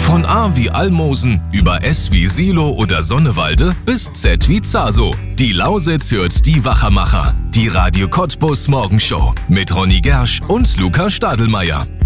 Von A wie Almosen über S wie Silo oder Sonnewalde bis Z wie Zaso. Die Lausitz hört die Wachermacher. Die Radio Cottbus Morgenshow mit Ronny Gersch und Luca Stadelmeier.